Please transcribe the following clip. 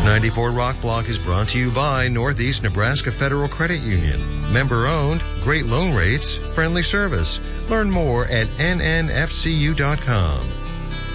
94 Rock Block is brought to you by Northeast Nebraska Federal Credit Union. Member-owned, great loan rates, friendly service. Learn more at nnfcu.com.